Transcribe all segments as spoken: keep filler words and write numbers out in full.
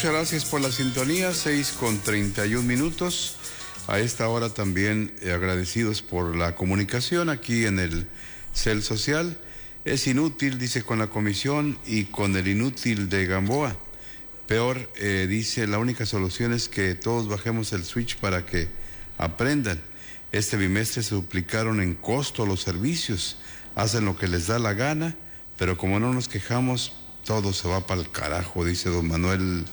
Muchas gracias por la sintonía, seis con treinta y un minutos. A esta hora también eh, agradecidos por la comunicación aquí en el Cel Social. Es inútil, dice, con la comisión y con el inútil de Gamboa. Peor, eh, dice, la única solución es que todos bajemos el switch para que aprendan. Este bimestre se duplicaron en costo los servicios, hacen lo que les da la gana, pero como no nos quejamos, todo se va para el carajo, dice don Manuel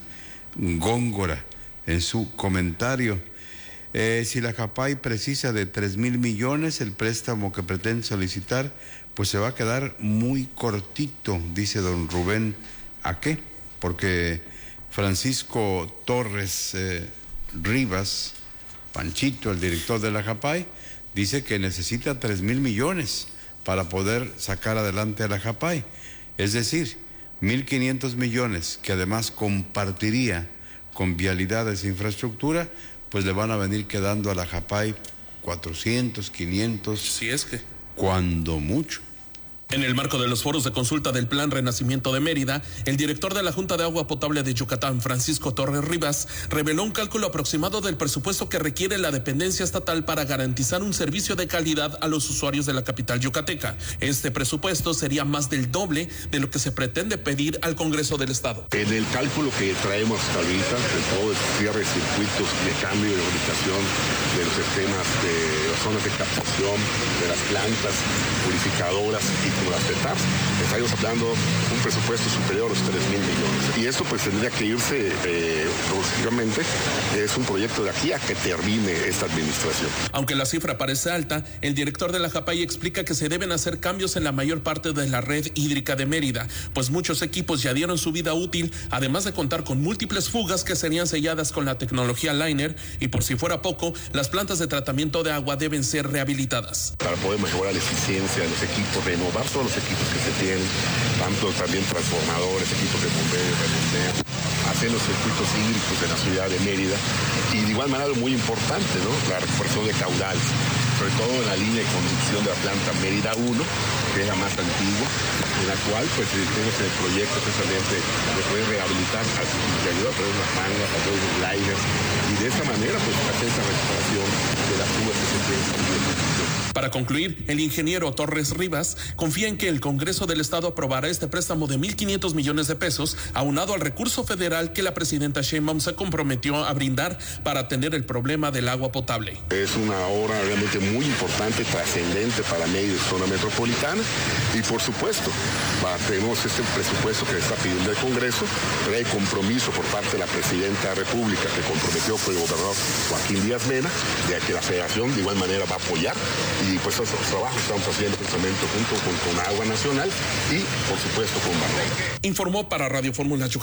Góngora en su comentario. Eh, si la Japay precisa de tres mil millones, el préstamo que pretende solicitar, pues se va a quedar muy cortito, dice don Rubén. ¿A qué? Porque Francisco Torres eh, Rivas, Panchito, el director de la Japay, dice que necesita tres mil millones para poder sacar adelante a la Japay. Es decir, mil quinientos millones que además compartiría con Vialidades e Infraestructura, pues le van a venir quedando a la Japay cuatrocientos, quinientos, si es que, cuando mucho. En el marco de los foros de consulta del Plan Renacimiento de Mérida, el director de la Junta de Agua Potable de Yucatán, Francisco Torres Rivas, reveló un cálculo aproximado del presupuesto que requiere la dependencia estatal para garantizar un servicio de calidad a los usuarios de la capital yucateca. Este presupuesto sería más del doble de lo que se pretende pedir al Congreso del Estado. En el cálculo que traemos hasta ahorita, de todo el cierre de circuitos de cambio de ubicación de los sistemas de las zonas de captación, de las plantas purificadoras y como las P E T A S, estaríamos hablando de un presupuesto superior a los tres mil millones. Y esto pues tendría que irse eh, progresivamente. Es un proyecto de aquí a que termine esta administración. Aunque la cifra parece alta, el director de la Japay explica que se deben hacer cambios en la mayor parte de la red hídrica de Mérida, pues muchos equipos ya dieron su vida útil, además de contar con múltiples fugas que serían selladas con la tecnología Liner, y por si fuera poco, las plantas de tratamiento de agua deben ser rehabilitadas. Para poder mejorar la eficiencia de los equipos, renovar todos los equipos que se tienen, tanto también transformadores, equipos de bombeo, de hacer los circuitos hídricos de la ciudad de Mérida, y de igual manera muy importante, ¿no?, la recuperación de caudales, sobre todo en la línea de conducción de la planta Mérida uno, que es la más antigua, en la cual pues tenemos el proyecto precisamente de poder rehabilitar a su interior, a través de las mangas, a través de los liners, y de esa manera pues hacer esa recuperación de las fugas que se tienen. Para concluir, el ingeniero Torres Rivas confía en que el Congreso del Estado aprobará este préstamo de mil quinientos millones de pesos, aunado al recurso federal que la presidenta Sheinbaum se comprometió a brindar para atender el problema del agua potable. Es una obra realmente muy importante, trascendente para Mérida y zona metropolitana, y por supuesto, tenemos este presupuesto que está pidiendo el Congreso, pero hay compromiso por parte de la presidenta de la República, que comprometió con el gobernador Joaquín Díaz Mena, de que la Federación de igual manera va a apoyar. Y pues esos trabajos estamos haciendo precisamente junto con, con Agua Nacional y por supuesto con Barrera. Informó para Radio Fórmula Yucatán